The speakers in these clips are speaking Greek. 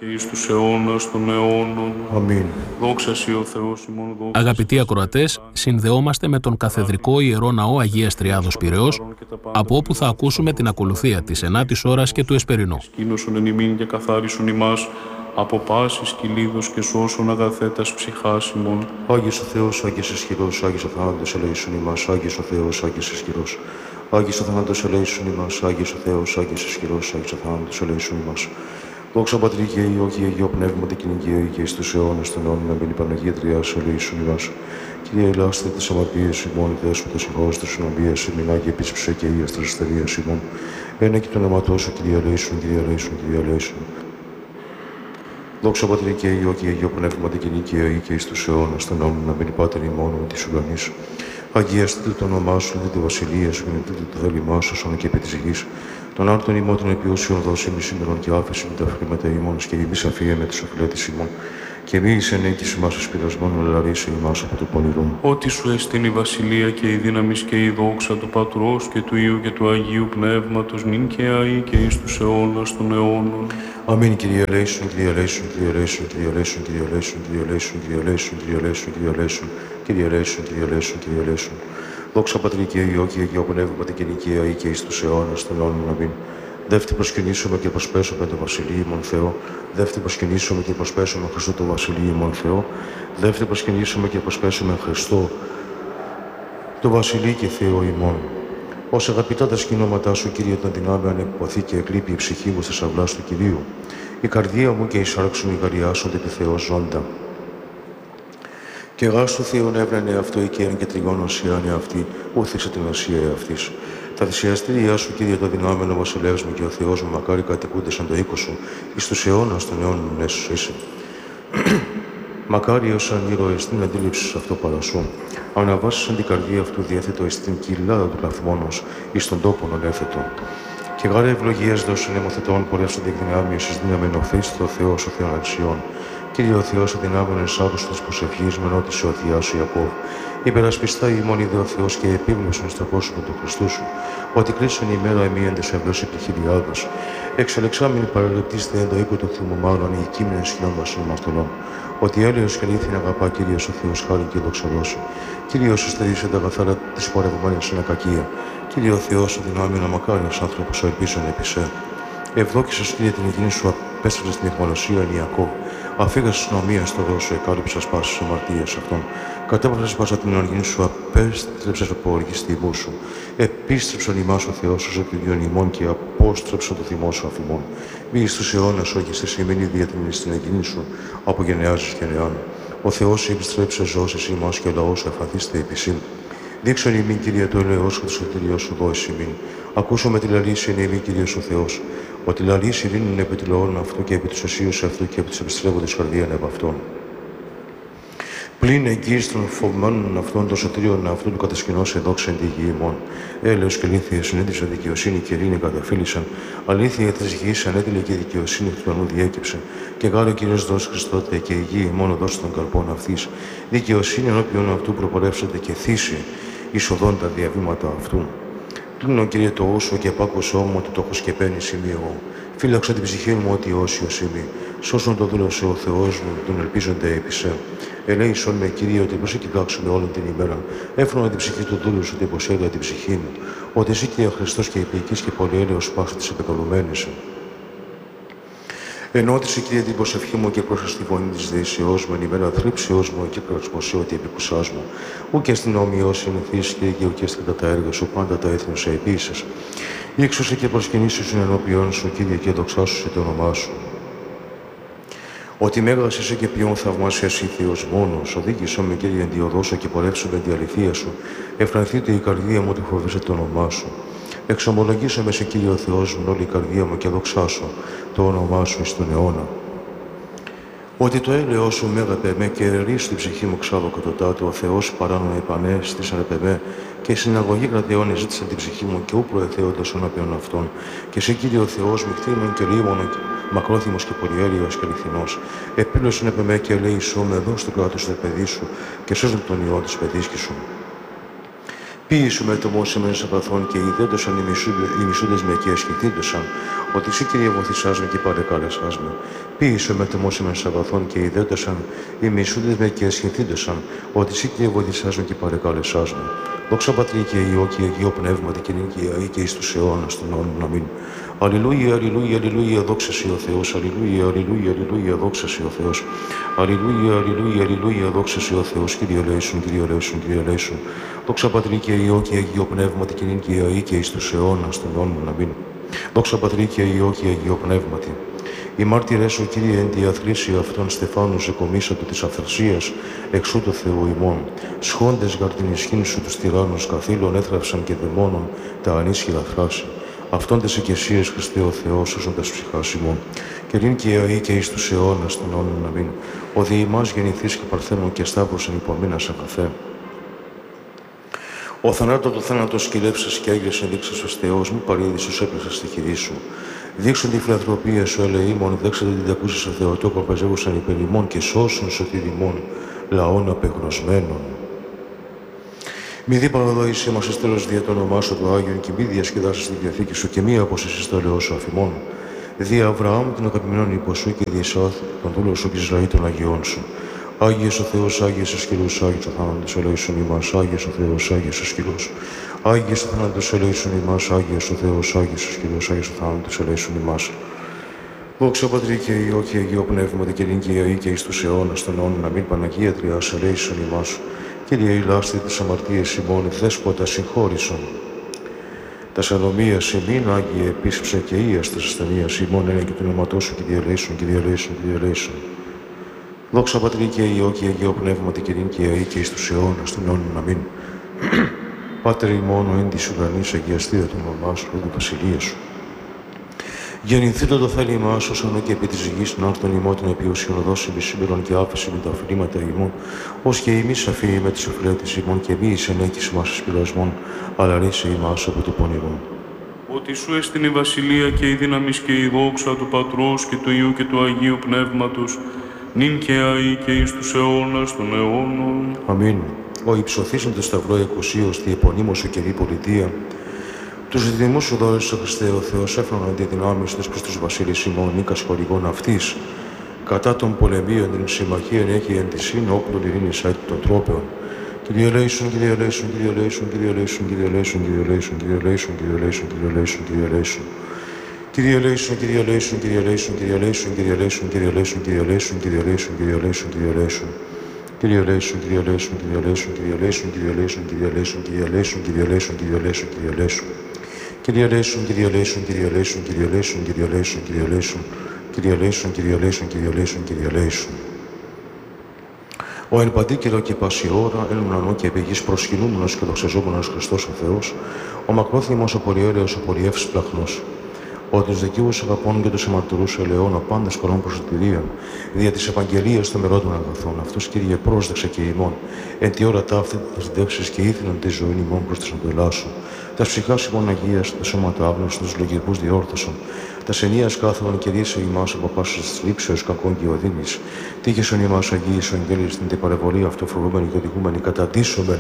Και εις τους αιώνας των αιώνων. Αμήν. Δόξα σοι ο Θεός ημών, δόξα. Αγαπητοί ακροατές, συνδεόμαστε με τον Καθεδρικό Ιερό Ναό Αγίας Τριάδος Πειραιώς, από όπου θα ακούσουμε την ακολουθία της 9ης ώρας και του Εσπερινού. Σκήνωσον εν ημίν και καθάρισον ημάς από πάσης κυλίδος και σώσον αγαθέτας ψυχάς ημών. Άγιος ο Θεός, Άγιος ισχυρός, Άγιος ο θάνατος ελέησον ημάς, Άγιος ο Θεός, Άγιος ισχυρός. Άγιος ο θάνατος ελέησον ημάς, Άγιος ο Θεός, Άγιος ισχυρός, Άγιος ο θάνατος ελέησον ημάς. Δόξα Πατρί και Υιό και Αγίο Πνεύμα την κοινή και εις τους αιώνας των αιώνων να μπαίνει Παναγία Τριάς ελέησον ημάς. Κύριε ελάστε τις αμαρτίες ημών, δέσποτας ηχώς της συνομβίας ημών, Άγιε επίσυψε και Υιας της αστερίας ημών. Ένα και τον αιματό σου, Κύριε ελέησον, Κύριε ελέησον, Κύριε ελέησον. Δόξα Πατρί και Υιό και Αγίο Πνεύμα την κοινή και εις τους αιώνας των αιώνων να μπαίνει Πάτερ ημών με της ουρανής. Αγιαστείτε το όνομά σου, δείτε τη βασιλεία σου, γεννηθείτε το θέλημά σου, όσο και επί της γης. Τον άρτον ημών των επιούσιων δώσιμη σήμερον και άφεση με τα χρήματα ημών και ημείς αφία με τις οφειλέτης ημών. Και μη εις ενέκης ημάς ως πειρασμόν, αλλά λαρίσε ημάς από το πονηρό. Ότι σου εστίν η βασιλεία και η δύναμη και η δόξα του Πατρός και του Υιού και του Αγίου Πνεύματος, νυν και αεί και εις τους αιώνας των αιώνων. Αμήν, Κύριε ελέησον, Κύριε ελέησον, Κύριε ελέησον, Κύριε ελέησον, Κύριε ελέησον, Κύριε ελέησον, Κύριε ελέησον, Κύριε ελέησον, Κύριε ελέησον, Κύριε ελέησον, Κύριε ελέησον, Κύριε ελέησον. Δόξα Πατρί και Υιό και Αγίο Πνεύμα την κοινή και αεί και εις τους αιώνας των αιώνων. Αμήν. Δεύτερη προσκυνήσουμε και προσπέσουμε το Βασιλείο ημών Θεό. Δεύτερη προσκυνήσουμε και προσπέσουμε Χριστό το Βασιλείο ημών Θεό. Δεύτερη προσκυνήσουμε και προσπέσουμε Χριστό το Βασιλείο και Θεό ημών. Ως αγαπητά τα σκηνώματά σου, Κύριε, των δυνάμεων εκποθεί και εκλείπει η ψυχή μου στις αυλάς του Κυρίου. Η καρδία μου και η σάρξ μου ηγαριάσονται επί Θεό ζώντα. Και γάς του Θεού έβρανε αυτό η κέρν και τριγώνων σιάνε αυτή, ούθησε την ασία αυτής. Τα θυσιαστήριά σου, Κύριε, το δυνάμενο βασιλεύς μου και ο Θεός μου, μακάρι κατοικούνται σαν το οίκο σου, εις τους αιώνας των αιώνων έσους είσαι. Μακάρι ως αν ήρωες την αντίληψη σε αυτό παρά σου. Αναβάσισαν την καρδία αυτού διέθετο εις την κοιλάδα του λαθμόνος, εις τον τόπον ολέθετο. Και γάρε ευλογίες δώσουν αιμοθετών, πορεύσονται εκ δυνάμεις εις δύναμεν οθείς το Θεός ο Θεών αξιών. Κύριε ο Θεός, αδυνάμενον εισάδους της προσευχής, με νότισε ο Θειάς σου Ιακώβ. Υπερασπιστά ημών είδε ο Θεός και επίβλεψον στο πρόσωπο του Χριστού σου, ότι κλείσον η ημέρα εμίαντες ευλώσει πληθυριάδος. Εξελεξάμενοι παραλεπτήστε εν το οίκο του Θεού μάλλον οι κείμενες χιλών βασίλων μαρτωλών. Ότι έλεος και αλήθιν αγαπά Κύριος ο Θεός χάρη και δοξαλώσου. Κύριος εστερήσε τα αγαθάρα της πορευμένης είναι κακία. Κύριε ο Θεός, ο δυνάμενα μακάριος άνθρωπος, ο ελπίζων επί σε. Ευδόκησες, Κύριε, την ειρήνη σου, απέστρεψε στην αιχμαλωσία εν Ιακώβ. Αφήγασες την ομοία στο δώσο, εκάλυψας πάσες αμαρτίες αυτών. Κατέβασες πάσα την οργή σου, απέστρεψες από οργή στη μου σου. Επίστρεψον ημάς ο Θεός ως εκκληδιών ημών και απόστρεψον το θυμό σου αφημών. Μη εις τους αιώνας όχιες εσύ μείνει διατηρήνει στην εγγύνη σου, από γενεάζεις γενεάν. Ο Θεός επιστρέψε ζώσεις ημάς και ο λαός σου εφαθίστε επισύν. Δείξον ημίν, Κύριε, το ελαιός και το σωτηριό σου δώσει ημίν. Ακούσαμε τη λαλήση είναι ημίν, Κύριος ο Θεός. Ότι λαλήσει ειρήνην επί του λαών αυτού και επί τους οσίους αυτού και επί τους επιστρέφοντες καρδίαν επ' αυτών. Πλην εγγύης των φοβμένων αυτών των σωτηρίων αυτού του κατασκηνώσει δόξα εν τη γη ημών. Έλεος και αλήθεια συνέντησαν δικαιοσύνη και ειρήνη καταφύλησαν. Αλήθεια της γης ανέτειλε και δικαιοσύνη του ουρανού διέκυψε. Και γάρε ο Κύριος δώσει Χριστότε και η γη μόνο δώσει των καρπών αυτής. Δικαιοσύνη ενώπιον αυτού προπορεύσατε και θύση εισοδών τα διαβήματα αυτού. Κλείνω, Κύριε, το όσο και επάκουσό μου ότι το έχω σκεπαίνει σημείο. Φύλαξα την ψυχή μου ότι όσιος είμαι. Σώσον το δούλωσε ο Θεός μου, τον ελπίζονται επί σε. Ελέησον με, Κύριε, ότι προς κοιτάξουμε όλη την ημέρα. Έφρωνα την ψυχή του δούλου σου, ότι υποσέλεια την ψυχή μου. Ότι εσύ, Κύριε Χριστός και υπηκής και πολυέλεος πάσα της επεκαλουμένης σου. Ενώτησε, Κύριε, την προσευχή μου και πρόσθεσε τη φωνή της δεησιός μου, εν ημέρα θρύψεώς μου και κρασμοσέ ότι επικουσάς μου. Ού και στην ομοιός συνηθείς, Κύριε, και ουκέστη κατά τα έργα σου, πάντα τα έθνη σε επίσης. Ήξωσε και προσκυνήσεις ενώπιον σου, Κύριε, και δοξάσου το όνομά σου. Ότι μέγας είσαι και ποιον θαυμάσια εσύ, Θεός μόνος, οδήγησό με, Κύριε, ενδιοδόσο και πορεύσω με την αληθεία σου. Εφρανθείτε η καρδία μου ότι φοβήσε το όνομά σου. Εξομολογήσω με σε, Κύριε ο Θεός μου, όλη η καρδία μου και δοξάσω το όνομά σου εις τον αιώνα. Ότι το έλεος σου μέγαπε με και ρί την ψυχή μου ξάβω κατωτάτου, ο Θεός παράνομο επανέστησαν επεμέ και η συναγωγή κρατεών ζήτησαν την ψυχή μου και ού προεθέοντος όναπιον αυτών. Και σε, Κύριε ο Θεός μου, κτήμων και λίμωνο, μακρόθυμος και πολυέλεος και αληθινός. Επίλωσον επεμέ και ελέησό με εδώ στο κράτος του παιδί σου και σώζον τον ιό της παιδίσκη σου. Ποίησου με το μόσιμεν σαπαθών και ιδέντωσαν οι μισούντες με και ασχηθήντωσαν, ότι εσύ Κύριε βοηθήσας με και παρεκάλεσάς με. Ποίησου με το μόσιμεν σαπαθών και ιδέντωσαν οι μισούντες με και ασχηθήντωσαν, ότι εσύ Κύριε βοηθήσας με και παρεκάλεσάς με. Δόξα Πατρί και Υιό και Αγίο Πνεύματι και νυν και αεί και εις τους αιώνας των αιώνων. Αμήν. Αλληλούια, αλληλούια, αλληλούια, δόξα σοι ο Θεός. Αλληλούια, αλληλούια, αλληλούια, δόξα σοι ο Θεός. Αλληλούια, αλληλούια, αλληλούια, δόξα σοι ο Θεός. Κύριε ελέησον, Κύριε ελέησον, Κύριε ελέησον. Δόξα Πατρί και Υιό και Αγίο Πνεύματι και νυν και αεί και εις τους αιώνας των αιώνων. Αμήν. Δόξα Πατρί και Υιό και Αγίο Πνεύματι. Οι μάρτυρες σου, Κύριε, εν τη αθλήση αυτών Στεφάνου ζεκομίσατο της αυθαρσίας εξού του Θεού ημών. Σχόντες γαρ την ισχύν σου τους τυράννους καθήλων έθραυσαν και δαιμόνων τα ανίσχυρα θράση. Αυτόν τες εκκλησίες Χριστέ ο Θεός όσον τας ψυχάς ημών. Και νυν και αεί και εις τους αιώνας των αιώνων. Αμήν. Ο δι' ημάς γεννηθείς και παρθένων και σταύρωσεν υπομείνας αγαθέ. Ο θανάτο του θάνατος κυλέψας και άγγελσεν δείξας ως Θεός, μη παρήδησος έπλασας στη χειρή σου. Δείξον τη φιλανθρωπία σου, ελεήμων, δέξατε την τακούσεις ο Θεοτόκο, παζεύουσαν υπέρ ημών και σώσουν σωτήρ ημών, λαών απεγνωσμένων. Μη δι παραδόησή μας εις τέλος δια το όνομά σου του Άγιον και μη διασκεδάσεις τη Διαθήκη σου και μη αποσύσεις το ελαιό σου αφημών. Δι Αβραάμ την αγαπημένον υπό σου και δι Ισαάθ τον δούλο σου και Ισραήλ των Αγιών σου. Άγιος ο Θεός, Άγιος ο σκυλός, Άγιος ο θάνατος ελέησον ημάς, Άγιος ο Θεός, Άγιος ο σκυλός. Άγιος ο θάνατος ελέησον ημάς, Άγιος ο Θεός, Άγιος ο σκυλός, Άγιος ο θάνατος ελέησον ημάς. Δόξα Πατρί και Υιό και Αγίο Πνεύματι και νυν και αεί και εις τους αιώνας των αιώνων. Αμήν. Παναγία Τριάς ελέησον ημάς. Κύριε ηλάστη τις αμαρτίες ημών, Δέσποτα συγχώρησον. Τας ανομίας ημίν, Άγιε επίσυψε και ίας τας ασθενείας ημών, ένα και του ονόματός σου, Κύριε ελέησον, Κύριε ελέησον, Κύριε ελέησον. Δόξα Πατρί και Υιό και Αγίο Πνεύματι και νυν και αεί και εις τους αιώνας των αιώνων. Αμήν. Πάτερ ημών, ο εν της ουρανής, αγιαστείτε το όνομά σου, εν τη βασιλεία σου. Γεννηθείτε το θέλημά σου, σαν και επί της γης να'ρθον ημών την επιουσιον οδός επισύμπερον και άφεση με τα οφειλήματα ημών, ως και ημείς αφήνει με τις οφειλέτες ημών και μη εις ενέκης μας εις πειρασμών, αλλά ρίσε ημάς από το πονηρόν. Ότι σου έστεινε η βασιλεία και η δύναμις και η δόξα του Πατρός και του Υιού και του Αγίου Πνεύματος, νυν και αεί και εις τους αιώνας των αιώνων. Αμήν. Ο υψωθήσεν το σταυρό εκουσίως τη επωνύμω σου καιρή πολιτεία, τους διδυμούς σου δώρεσαι, Χριστέ ο Θεός, έφροναν αντιδυνάμεις τους προς τους βασίλεις ημών, νίκας χορηγών αυτής. Κατά των πολεμίων την συμμαχίαν έχει εν τη σύν όπλων ειρήνης άτη των τρόπεων. Κύριε ελέησον, Κύριε ελέησον, Κύριε ελέησον, Κύριε ελέησον, Κύριε ελέησον, Κύριε ελέησον, Κύριε ελέησον, Κύριε ελέησον, Κύριε ελέησον, Κύριε ελέησον. Κύριε ελέησον, Κύριε ελέησον, Κύριε ελέησον, Κύριε ελέησον, Κύριε ελέησον, Κύριε ελέησον, Κύριε ελέησον, Κύριε ελέησον, Κύριε ελέησον, Κύριε ελέησον. Κύριε ελέησον, Κύριε ελέησον, Κύριε ελέησον, Κύριε ελέησον, Κύριε ελέησον, Κύριε ελέησον, Κύριε ελέησον, Κύριε ελέησον, Κύριε ελέησον, Κύριε ελέησον. Κύριε ελέησον, Κύριε ελέησον, Κύριε ελέησον, Κύριε ελέησον, Κύριε ελέησον, Κύριε ελέησον, Κύριε ελέησον, Κύριε ελέησον, Κύριε ελέησον, Κύριε ελέησον. Ο εν παντίκαιρο και πάση ώρα, εν ουρανό και επί γης προσκυνούμενος και δοξαζόμενος Χριστός ο Θεός, ο μακρόθυμος, ο πολυέλεος, ο πολυεύς πλαχνός. Ο τους δικαίους αγαπών και τους αμαρτυρούς ελαιών, ο πάντας καλών προσωτηρίων, δια της Ευαγγελίας των μερών των αγαθών, αυτός Κύριε πρόσδεξε και ημών, εν τη ώρα ταύτη διδεύσεις και ήθελαν τη ζωή ημών προς της αντελάσου. Τα ψυχάς ημών αγίας, τα σώματα άγνωστον, τους λογικούς διόρθωσον, τα ενίας κάθολον κυρίσε ημάς από πάσης της λήψεως κακών και οδύνης. Τύχεσον ημάς αγίης ο εγγέλης την παρεμβολή αυτοφρουρούμενη και οδηγούμενη καταντήσομεν.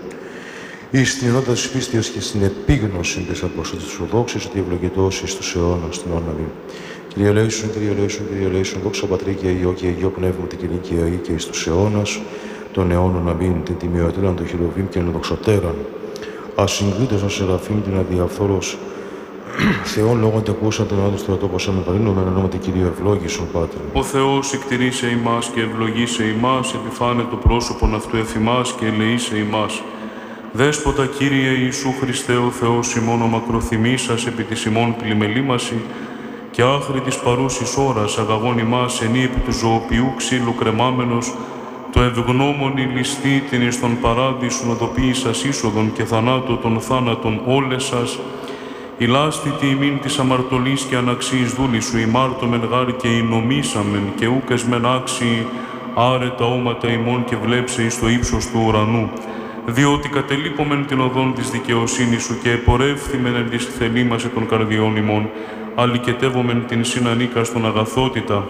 Εις την ενότητα της πίστεως και στην επίγνωση της απόστασης σου δόξης ότι ευλογητός εις τους αιώνας των αιώνων. Κύριε ελέησον, Κύριε ελέησον, Κύριε ελέησον, δόξα Πατρί και Υιό και Αγίο Πνεύματι και νυν και αεί και εις τους αιώνας των αιώνων. Αμήν. Την τιμιωτήραν των χειροβήμ και ενδοξωτέραν. Ασυγκρίτως ως σεραφείμ την αδιαφθόρος Θεόν λόγων τεκούσαν τον άδος του ατόπος αμεταρρύνω με ονόματι Κυρίου ευλόγησον Πάτερ. Ο Θεός εκτηρήσε ημάς και ευλογήσε ημάς, επιφάνε το πρόσωπον αυτού εφημάς και ελεήσε ημάς. Δέσποτα Κύριε Ιησού Χριστέ ο Θεός ημών ο μακροθυμήσας επί της ημών πλημελήμαση και άχρη της παρούσης ώρας αγαγών ημάς ενή επί του ζωοποιού ξύλου κρεμάμενος το ευγνώμονη ληστή την εις τον παράδεισον οδοποίησας είσοδον και θανάτω των θάνατων όλες σας ηλάστητη ημίν της αμαρτωλής και αναξίης δούλη σου ημάρτωμεν γάρ και εινομήσαμεν και ούκες μεν άξιοι άρετα όματα ημών και βλέψε εις το ύψος του ουρανού. Διότι κατελείπομεν την οδόν της δικαιοσύνης σου και επορεύθημεν εν της θελήμαση των καρδιών ημών, αλικετεύομεν την συνανίκα στον αγαθότητα.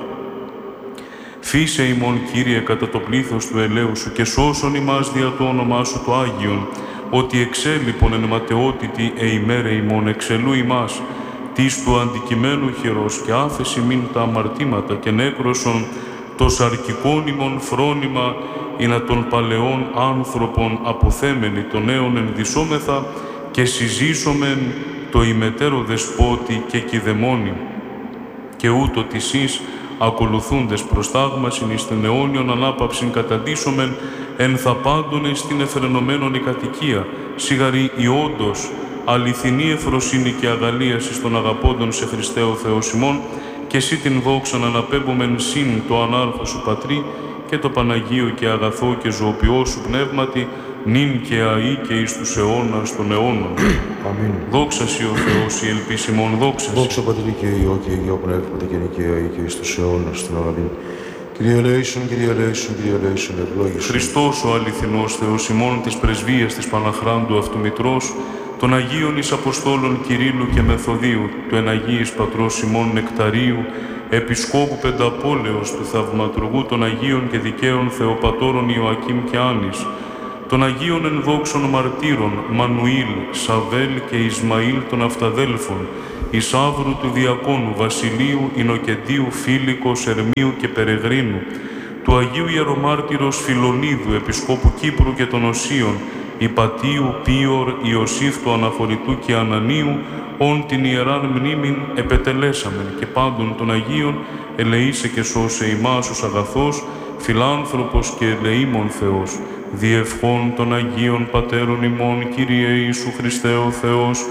Φύσε ημών, Κύριε, κατά το πλήθος του ελαίου σου και σώσον ημάς δια το όνομά σου το Άγιον, ότι εξέλιπον εν ματαιότητη ημέρα ημών εξελού ημάς, της του αντικειμένου χειρός και άφεση μην τα αμαρτήματα και νέκρωσον το σαρκικόν ημών φρόνημα, ή να των παλαιών άνθρωπων αποθέμενοι των νέων ενδυσόμεθα και συζήσομεν το ημετέρω δεσπότη και κηδεμόνι, και ούτω της εις ακολουθούντες προς τάγμασιν εις την αιώνιον ανάπαυσιν καταντήσομεν εν θα πάντων στην εφρενωμένον η κατοικία, σιγαρή η όντως αληθινή εφροσύνη και αγαλίαση των αγαπώντων σε Χριστέ ο Θεός ημών, και εσύ την δόξαν αναπέμπομεν συν το ανάρχο σου Πατρί και το Παναγίο και αγαθό και ζωοποιό σου πνεύματι, νυν και αεί και εις τους αιώνας των αιώνων. Αμήν. Δόξα σοι ο Θεός, η ελπίσιμον δόξα σοι. Δόξα Πατρί και Υιό και Υιό Πνεύματι και νικαία και εις τους αιώνας των αιώνων. Κύριε ελέησον, Κύριε ελέησον, Κύριε ελέησον, ευλόγησον. Χριστός ο αληθινός Θεός ημών της πρεσβείας της Παναχράντου αυτού Μητρός, των Αγίων εις Αποστόλων Κυρίλλου και Μεθοδίου, του εν Αγίης Πατρός ημών Νεκταρίου, Επισκόπου Πενταπόλεως του Θαυματουργού των Αγίων και Δικαίων Θεοπατώρων Ιωακήμ και Άνης, των Αγίων ενδόξων μαρτύρων Μανουήλ, Σαβέλ και Ισμαήλ των Αυταδέλφων, Ισαύρου του Διακόνου, Βασιλείου, Ινοκεντίου, Φίλικο, Ερμίου και Περεγρίνου, του Αγίου Ιερομάρτυρος Φιλονίδου, Επισκόπου Κύπρου και των Οσίων, Ιπατίου, Πίωρ, Ιωσήφ του Αναχωρητού και Ανανίου, όν την Ιεράν μνήμην επετελέσαμεν, και πάντων των Αγίων ελεήσε και σώσε ημάς ως αγαθός, φιλάνθρωπος και ελεήμων Θεός, διευχών των Αγίων Πατέρων ημών, Κύριε Ιησού Χριστέ ο Θεός,